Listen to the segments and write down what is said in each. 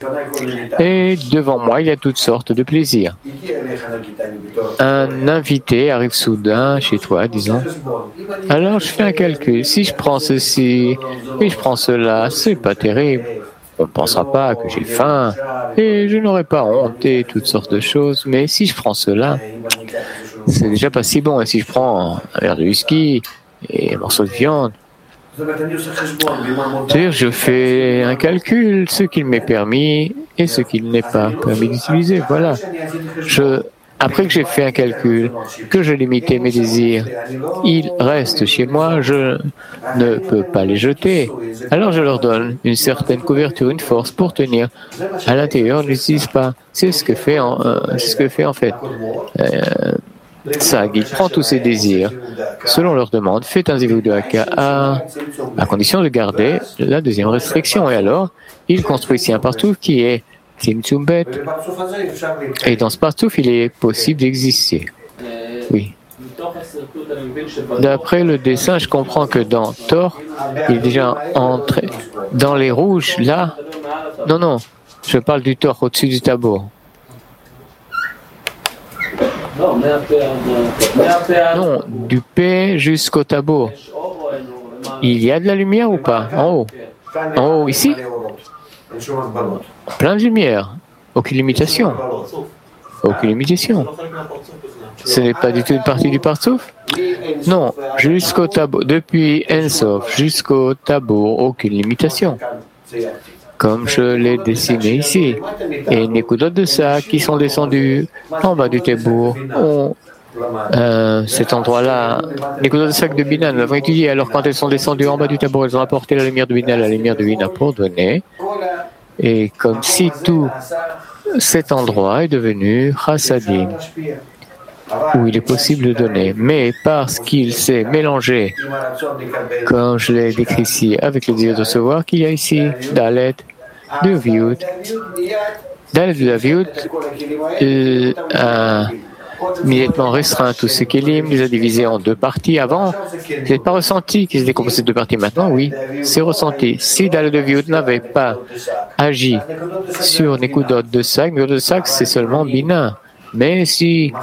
Et devant moi, il y a toutes sortes de plaisirs. Un invité arrive soudain chez toi, disons. Alors je fais un calcul. Si je prends ceci et je prends cela, c'est pas terrible. On ne pensera pas que j'ai faim et je n'aurai pas honte et toutes sortes de choses. Mais si je prends cela, c'est déjà pas si bon. Et si je prends un verre de whisky et un morceau de viande, c'est-à-dire je fais un calcul, ce qu'il m'est permis et ce qu'il n'est pas permis d'utiliser. Voilà. Après que j'ai fait un calcul, que je limitais mes désirs, ils restent chez moi, je ne peux pas les jeter. Alors je leur donne une certaine couverture, une force pour tenir. À l'intérieur, je n'utilise pas. C'est ce que fait en fait. Sag, il prend tous ses désirs, selon leur demande, fait un zivug de Haka à condition de garder la deuxième restriction. Et alors, il construit ici un partouf qui est Tzimtzum Bet. Et dans ce partouf, il est possible d'exister. Oui. D'après le dessin, je comprends que dans Thor, il est déjà entré dans les rouges, là. Non, je parle du Thor au-dessus du tableau. Non, du P jusqu'au tableau. Il y a de la lumière ou pas? En haut. En haut, ici? Plein de lumière. Aucune limitation. Aucune limitation. Ce n'est pas du tout une partie du Partsouf? Non, jusqu'au tableau. Depuis Ensof jusqu'au tableau, aucune limitation. Comme je l'ai dessiné ici. Et les Nekudot de ça qui sont descendus en bas du Tebour ont cet endroit-là. Les Nekudot de sac de Bina, nous l'avons étudié. Alors quand elles sont descendues en bas du Tebour, elles ont apporté la lumière de Bina pour donner. Et comme si tout cet endroit est devenu Chassadim, où il est possible de donner. Mais parce qu'il s'est mélangé, comme je l'ai décrit ici, avec le désir de recevoir qu'il y a ici, Dalet, de Viut. Dalet de la Viut a immédiatement restreint tous ces kelim, les a divisés en deux parties. Avant, vous n'avez pas ressenti qu'ils étaient composés de deux parties. Maintenant, oui, c'est ressenti. Si Dalet de Viut n'avait pas agi sur Nekudot de Sag, Nekudot de Sag, c'est seulement Bina. Mais si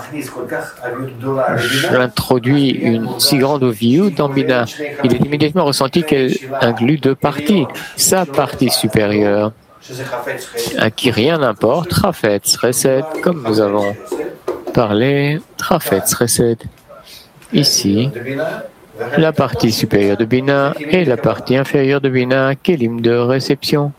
j'introduis une si grande Viut dans Bina, il est immédiatement ressenti qu'elle inclut deux parties. Sa partie supérieure, à qui rien n'importe, Rafetz, Chesed, comme nous avons parlé, Rafetz, Chesed. Ici, la partie supérieure de Bina et la partie inférieure de Bina, Kélim de réception.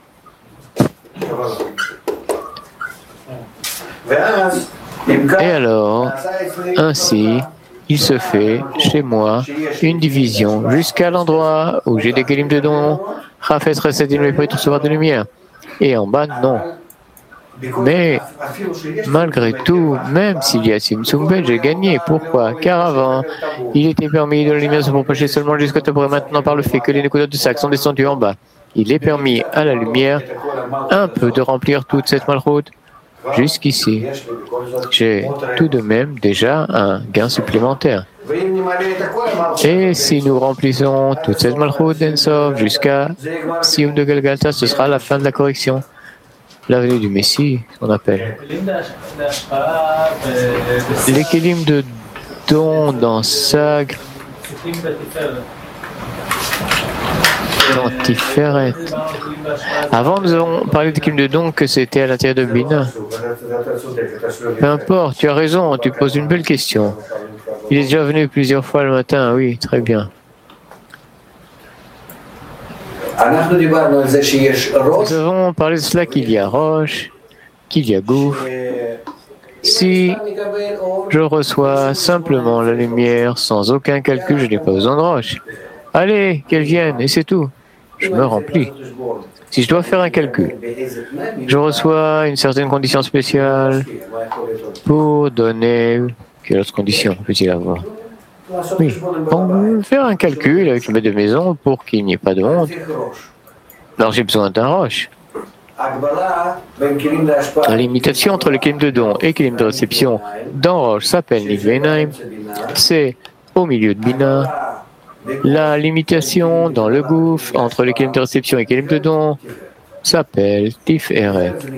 Et alors, ainsi, il se fait chez moi une division jusqu'à l'endroit où j'ai des kelim de dons, Chafetz Chesed, il ne peut recevoir de lumière. Et en bas, non. Mais malgré tout, même s'il y a Tzimtzum Bet, j'ai gagné. Pourquoi? Car avant, il était permis de la lumière se propager seulement jusqu'au tabouret. Maintenant, par le fait que les Nekudot de Sag sont descendus en bas, il est permis à la lumière un peu de remplir toute cette malroute. Jusqu'ici, j'ai tout de même déjà un gain supplémentaire. Et si nous remplissons toute cette malroute d'Ensof jusqu'à Sioum de Galgalta, ce sera la fin de la correction. La venue du Messie, qu'on appelle. Les kelim de don dans Sag, dans Tiferet. Avant, nous avons parlé de kelim de don que c'était à l'intérieur de Bina. Peu importe, tu as raison, tu poses une belle question. Il est déjà venu plusieurs fois le matin, oui, très bien. Nous avons parlé de cela qu'il y a roche, qu'il y a gouffre. Si je reçois simplement la lumière sans aucun calcul, je n'ai pas besoin de roche. Allez, qu'elle vienne, et c'est tout. Je me remplis. Si je dois faire un calcul, je reçois une certaine condition spéciale pour donner... Quelle autre condition peut-il avoir? Oui, on veut faire un calcul avec le maître de maison pour qu'il n'y ait pas de honte. Alors j'ai besoin d'un roche. La limitation entre le kelim de don et le kelim de réception dans roche s'appelle Nivlenaim. C'est au milieu de Bina. La limitation dans le gouffre entre le kelim de réception et le kelim de don s'appelle Tiferet.